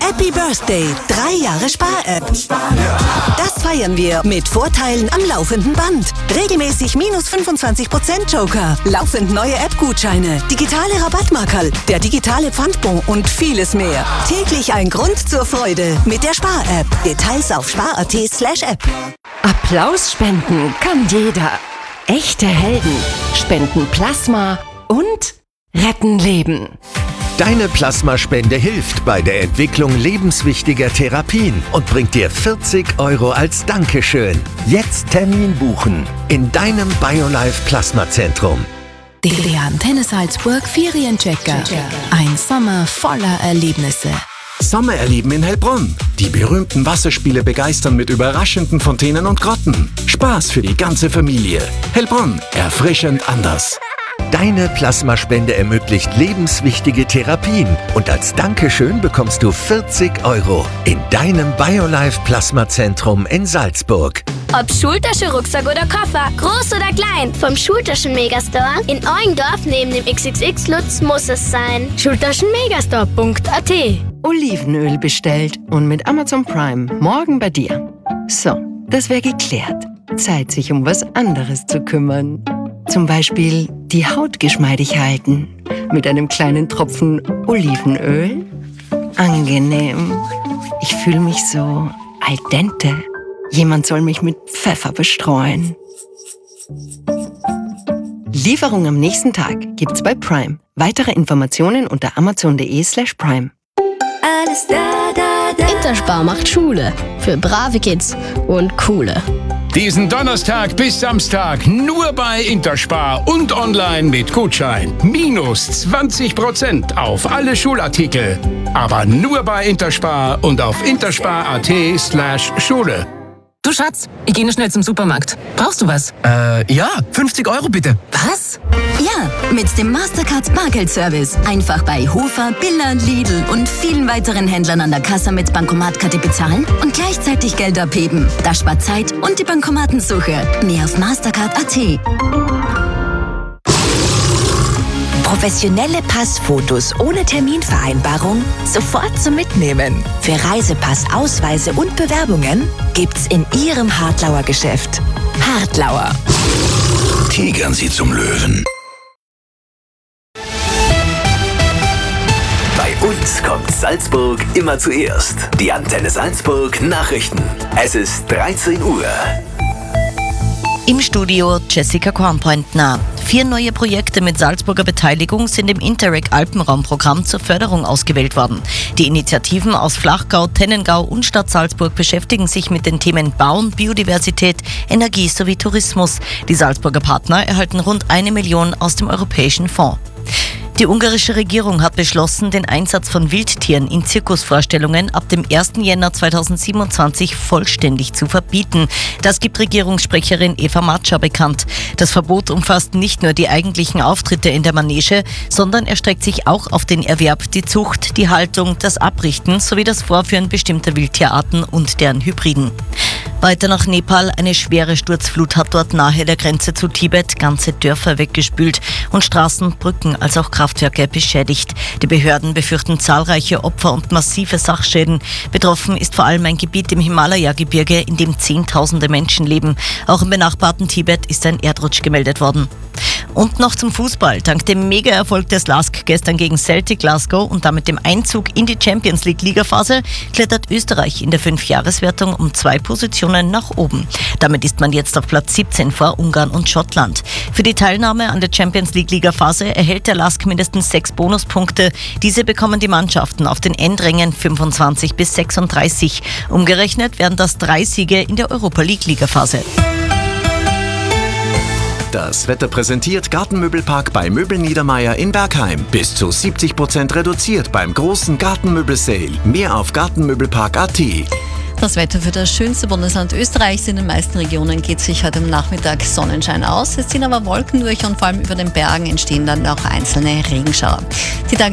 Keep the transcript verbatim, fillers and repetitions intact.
Happy Birthday, drei Jahre Spar-App. Das feiern wir mit Vorteilen am laufenden Band. Regelmäßig minus fünfundzwanzig Prozent Joker, laufend neue App-Gutscheine, digitale Rabattmarkerl, der digitale Pfandbon und vieles mehr. Täglich ein Grund zur Freude mit der Spar-App. Details auf spar.at slash app. Applaus spenden kann jeder. Echte Helden spenden Plasma und retten Leben. Deine Plasmaspende hilft bei der Entwicklung lebenswichtiger Therapien und bringt dir vierzig Euro als Dankeschön. Jetzt Termin buchen in deinem BioLife Plasmazentrum. Der Antenne Salzburg Ferienchecker. Ein Sommer voller Erlebnisse. Sommererleben in Heilbronn. Die berühmten Wasserspiele begeistern mit überraschenden Fontänen und Grotten. Spaß für die ganze Familie. Heilbronn, erfrischend anders. Deine Plasmaspende ermöglicht lebenswichtige Therapien und als Dankeschön bekommst du vierzig Euro in deinem BioLife Plasmazentrum in Salzburg. Ob Schultasche, Rucksack oder Koffer, groß oder klein, vom Schultaschen-Megastore in Eugendorf neben dem X X X Lutz muss es sein. Schultaschenmegastore punkt a t. Olivenöl bestellt und mit Amazon Prime morgen bei dir. So, das wäre geklärt. Zeit, sich um was anderes zu kümmern. Zum Beispiel die Haut geschmeidig halten mit einem kleinen Tropfen Olivenöl. Angenehm. Ich fühle mich so al dente. Jemand soll mich mit Pfeffer bestreuen. Lieferung am nächsten Tag gibt's bei Prime. Weitere Informationen unter amazon.de slash prime. Alles da, da, da. Interspar macht Schule für brave Kids und coole. Diesen Donnerstag bis Samstag nur bei Interspar und online mit Gutschein. Minus zwanzig Prozent auf alle Schulartikel. Aber nur bei Interspar und auf interspar.at slash Schule. Du Schatz, ich gehe noch schnell zum Supermarkt. Brauchst du was? Äh, ja, fünfzig Euro bitte. Was? Ja, mit dem Mastercard Bargeldservice. Einfach bei Hofer, Billa, Lidl und vielen weiteren Händlern an der Kasse mit Bankomatkarte bezahlen und gleichzeitig Geld abheben. Das spart Zeit und die Bankomatensuche. Mehr auf mastercard punkt a t. Professionelle Passfotos ohne Terminvereinbarung sofort zum Mitnehmen. Für Reisepass, Ausweise und Bewerbungen gibt's in Ihrem Hartlauer Geschäft. Hartlauer. Tigern Sie zum Löwen. Bei uns kommt Salzburg immer zuerst. Die Antenne Salzburg Nachrichten. Es ist dreizehn Uhr. Im Studio Jessica Kornpointner. Vier neue Projekte mit Salzburger Beteiligung sind im Interreg Alpenraumprogramm zur Förderung ausgewählt worden. Die Initiativen aus Flachgau, Tennengau und Stadt Salzburg beschäftigen sich mit den Themen Bauen, Biodiversität, Energie sowie Tourismus. Die Salzburger Partner erhalten rund eine Million aus dem Europäischen Fonds. Die ungarische Regierung hat beschlossen, den Einsatz von Wildtieren in Zirkusvorstellungen ab dem ersten Jänner zweitausendsiebenundzwanzig vollständig zu verbieten. Das gibt Regierungssprecherin Eva Matscha bekannt. Das Verbot umfasst nicht nur die eigentlichen Auftritte in der Manege, sondern erstreckt sich auch auf den Erwerb, die Zucht, die Haltung, das Abrichten sowie das Vorführen bestimmter Wildtierarten und deren Hybriden. Weiter nach Nepal. Eine schwere Sturzflut hat dort nahe der Grenze zu Tibet ganze Dörfer weggespült und Straßen, Brücken als auch Kraftwerke beschädigt. Die Behörden befürchten zahlreiche Opfer und massive Sachschäden. Betroffen ist vor allem ein Gebiet im Himalaya-Gebirge, in dem Zehntausende Menschen leben. Auch im benachbarten Tibet ist ein Erdrutsch gemeldet worden. Und noch zum Fußball. Dank dem Mega-Erfolg des Lask gestern gegen Celtic Glasgow und damit dem Einzug in die Champions League-Ligaphase klettert Österreich in der Fünfjahreswertung um zwei Positionen nach oben. Damit ist man jetzt auf Platz siebzehn vor Ungarn und Schottland. Für die Teilnahme an der Champions League-Ligaphase erhält der Lask mindestens sechs Bonuspunkte. Diese bekommen die Mannschaften auf den Endrängen fünfundzwanzig bis sechsunddreißig. Umgerechnet wären das drei Siege in der Europa League-Ligaphase. Das Wetter präsentiert Gartenmöbelpark bei Möbel Niedermeier in Bergheim. Bis zu siebzig Prozent reduziert beim großen Gartenmöbel-Sale. Mehr auf gartenmöbelpark punkt a t. Das Wetter für das schönste Bundesland Österreichs. In den meisten Regionen geht sich heute am Nachmittag Sonnenschein aus. Es ziehen aber Wolken durch und vor allem über den Bergen entstehen dann auch einzelne Regenschauer. Die Tage